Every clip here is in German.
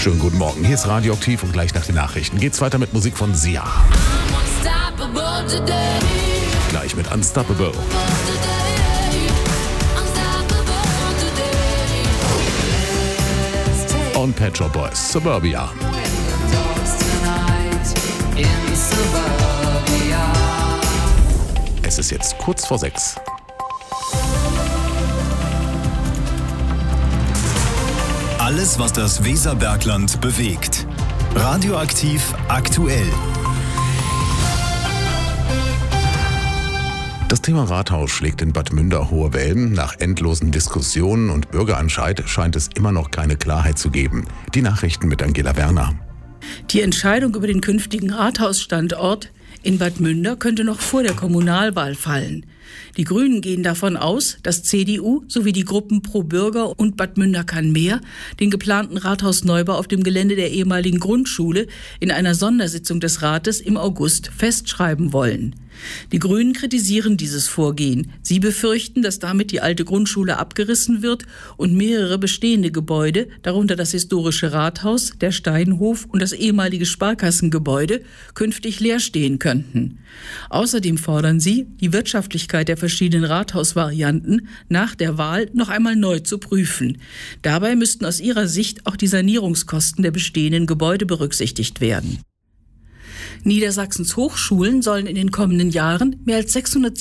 Schönen guten Morgen, hier ist Radioaktiv und gleich nach den Nachrichten geht's weiter mit Musik von Sia. Gleich mit Unstoppable. Und Pet Shop Boys, Suburbia. Es ist jetzt kurz vor 6. Alles, was das Weserbergland bewegt. Radioaktiv aktuell. Das Thema Rathaus schlägt in Bad Münder hohe Wellen. Nach endlosen Diskussionen und Bürgerentscheid scheint es immer noch keine Klarheit zu geben. Die Nachrichten mit Angela Werner. Die Entscheidung über den künftigen Rathausstandort in Bad Münder könnte noch vor der Kommunalwahl fallen. Die Grünen gehen davon aus, dass CDU sowie die Gruppen Pro Bürger und Bad Münder kann mehr den geplanten Rathausneubau auf dem Gelände der ehemaligen Grundschule in einer Sondersitzung des Rates im August festschreiben wollen. Die Grünen kritisieren dieses Vorgehen. Sie befürchten, dass damit die alte Grundschule abgerissen wird und mehrere bestehende Gebäude, darunter das historische Rathaus, der Steinhof und das ehemalige Sparkassengebäude, künftig leer stehen könnten. Außerdem fordern sie, die Wirtschaftlichkeit der verschiedenen Rathausvarianten nach der Wahl noch einmal neu zu prüfen. Dabei müssten aus ihrer Sicht auch die Sanierungskosten der bestehenden Gebäude berücksichtigt werden. Niedersachsens Hochschulen sollen in den kommenden Jahren mehr als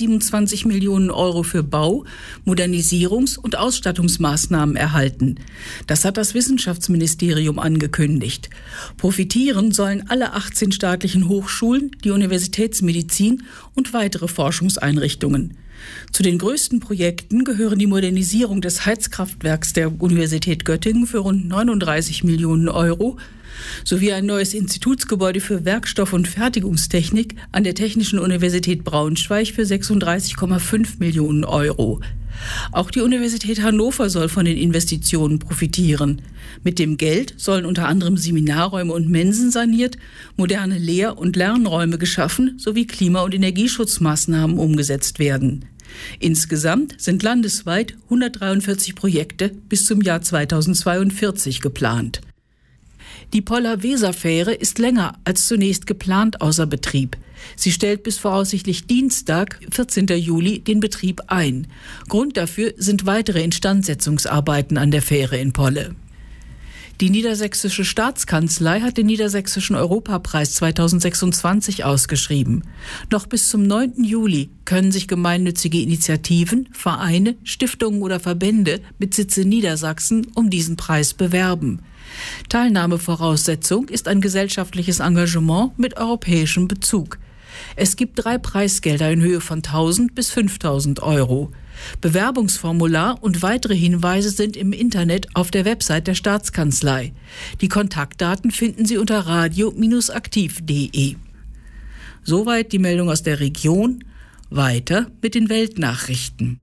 627 Millionen Euro für Bau-, Modernisierungs- und Ausstattungsmaßnahmen erhalten. Das hat das Wissenschaftsministerium angekündigt. Profitieren sollen alle 18 staatlichen Hochschulen, die Universitätsmedizin und weitere Forschungseinrichtungen. Zu den größten Projekten gehören die Modernisierung des Heizkraftwerks der Universität Göttingen für rund 39 Millionen Euro, sowie ein neues Institutsgebäude für Werkstoff- und Fertigungstechnik an der Technischen Universität Braunschweig für 36,5 Millionen Euro. Auch die Universität Hannover soll von den Investitionen profitieren. Mit dem Geld sollen unter anderem Seminarräume und Mensen saniert, moderne Lehr- und Lernräume geschaffen sowie Klima- und Energieschutzmaßnahmen umgesetzt werden. Insgesamt sind landesweit 143 Projekte bis zum Jahr 2042 geplant. Die Poller-Weser-Fähre ist länger als zunächst geplant außer Betrieb. Sie stellt bis voraussichtlich Dienstag, 14. Juli, den Betrieb ein. Grund dafür sind weitere Instandsetzungsarbeiten an der Fähre in Polle. Die Niedersächsische Staatskanzlei hat den Niedersächsischen Europapreis 2026 ausgeschrieben. Noch bis zum 9. Juli können sich gemeinnützige Initiativen, Vereine, Stiftungen oder Verbände mit Sitz in Niedersachsen um diesen Preis bewerben. Teilnahmevoraussetzung ist ein gesellschaftliches Engagement mit europäischem Bezug. Es gibt 3 Preisgelder in Höhe von 1.000 bis 5.000 Euro. Bewerbungsformular und weitere Hinweise sind im Internet auf der Website der Staatskanzlei. Die Kontaktdaten finden Sie unter radio-aktiv.de. Soweit die Meldung aus der Region. Weiter mit den Weltnachrichten.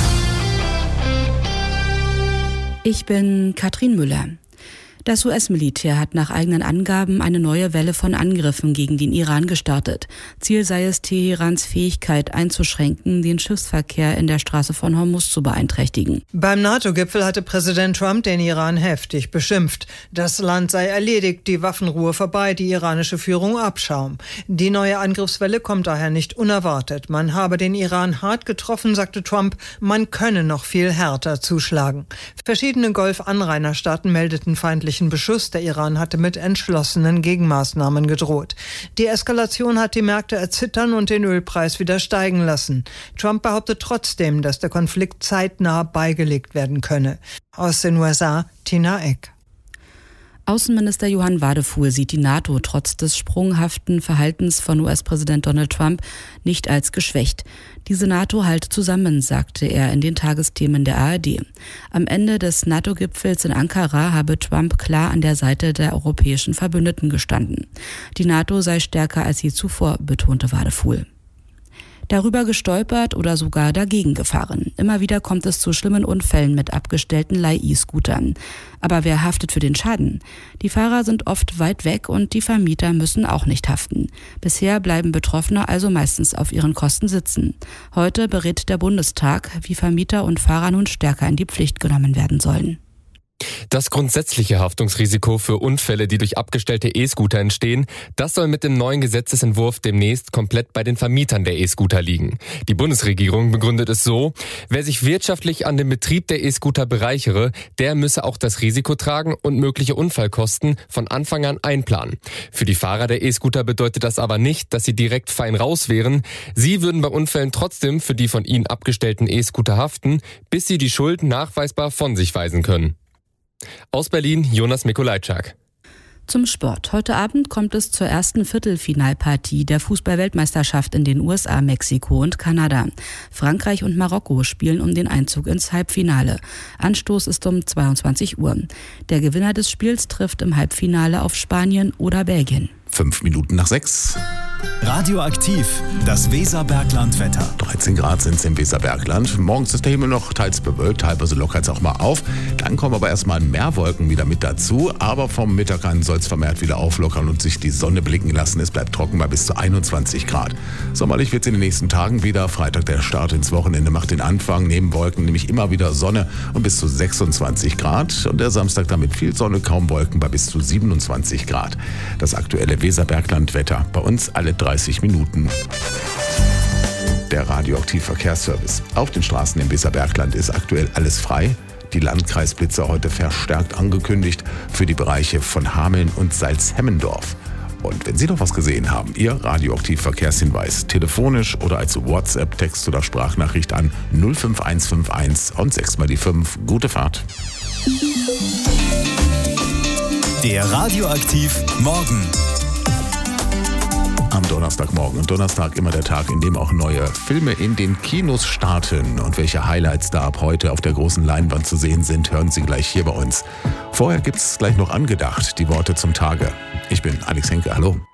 Ich bin Katrin Müller. Das US-Militär hat nach eigenen Angaben eine neue Welle von Angriffen gegen den Iran gestartet. Ziel sei es, Teherans Fähigkeit einzuschränken, den Schiffsverkehr in der Straße von Hormuz zu beeinträchtigen. Beim NATO-Gipfel hatte Präsident Trump den Iran heftig beschimpft. Das Land sei erledigt, die Waffenruhe vorbei, die iranische Führung Abschaum. Die neue Angriffswelle kommt daher nicht unerwartet. Man habe den Iran hart getroffen, sagte Trump, man könne noch viel härter zuschlagen. Verschiedene Golf-Anrainerstaaten meldeten feindliche Beschuss. Der Iran hatte mit entschlossenen Gegenmaßnahmen gedroht. Die Eskalation hat die Märkte erzittern und den Ölpreis wieder steigen lassen. Trump behauptet trotzdem, dass der Konflikt zeitnah beigelegt werden könne. Aus den USA, Tina Eck. Außenminister Johann Wadefuhl sieht die NATO trotz des sprunghaften Verhaltens von US-Präsident Donald Trump nicht als geschwächt. Diese NATO halte zusammen, sagte er in den Tagesthemen der ARD. Am Ende des NATO-Gipfels in Ankara habe Trump klar an der Seite der europäischen Verbündeten gestanden. Die NATO sei stärker als je zuvor, betonte Wadefuhl. Darüber gestolpert oder sogar dagegen gefahren. Immer wieder kommt es zu schlimmen Unfällen mit abgestellten Leih-E-Scootern. Aber wer haftet für den Schaden? Die Fahrer sind oft weit weg und die Vermieter müssen auch nicht haften. Bisher bleiben Betroffene also meistens auf ihren Kosten sitzen. Heute berät der Bundestag, wie Vermieter und Fahrer nun stärker in die Pflicht genommen werden sollen. Das grundsätzliche Haftungsrisiko für Unfälle, die durch abgestellte E-Scooter entstehen, das soll mit dem neuen Gesetzesentwurf demnächst komplett bei den Vermietern der E-Scooter liegen. Die Bundesregierung begründet es so: Wer sich wirtschaftlich an dem Betrieb der E-Scooter bereichere, der müsse auch das Risiko tragen und mögliche Unfallkosten von Anfang an einplanen. Für die Fahrer der E-Scooter bedeutet das aber nicht, dass sie direkt fein raus wären. Sie würden bei Unfällen trotzdem für die von ihnen abgestellten E-Scooter haften, bis sie die Schuld nachweisbar von sich weisen können. Aus Berlin, Jonas Mikolajczak. Zum Sport. Heute Abend kommt es zur ersten Viertelfinalpartie der Fußball-Weltmeisterschaft in den USA, Mexiko und Kanada. Frankreich und Marokko spielen um den Einzug ins Halbfinale. Anstoß ist um 22 Uhr. Der Gewinner des Spiels trifft im Halbfinale auf Spanien oder Belgien. 5:05. Radioaktiv, das Weserbergland-Wetter. 13 Grad sind es im Weserbergland. Morgens ist der Himmel noch teils bewölkt, teilweise lockert es auch mal auf. Dann kommen aber erstmal mehr Wolken wieder mit dazu. Aber vom Mittag an soll es vermehrt wieder auflockern und sich die Sonne blicken lassen. Es bleibt trocken bei bis zu 21 Grad. Sommerlich wird es in den nächsten Tagen wieder. Freitag der Start ins Wochenende macht den Anfang. Neben Wolken nämlich immer wieder Sonne und bis zu 26 Grad. Und der Samstag dann mit viel Sonne, kaum Wolken bei bis zu 27 Grad. Das aktuelle Weserbergland-Wetter. Bei uns alle 30 Minuten. Der Radioaktiv-Verkehrsservice. Auf den Straßen im Weserbergland ist aktuell alles frei. Die Landkreisblitzer heute verstärkt angekündigt für die Bereiche von Hameln und Salzhemmendorf. Und wenn Sie noch was gesehen haben, Ihr Radioaktiv-Verkehrshinweis telefonisch oder als WhatsApp, Text oder Sprachnachricht an 05151 und 6 mal die 5. Gute Fahrt. Der Radioaktiv Morgen. Am Donnerstagmorgen. Und Donnerstag immer der Tag, in dem auch neue Filme in den Kinos starten. Und welche Highlights da ab heute auf der großen Leinwand zu sehen sind, hören Sie gleich hier bei uns. Vorher gibt's gleich noch angedacht die Worte zum Tage. Ich bin Alex Henke, hallo.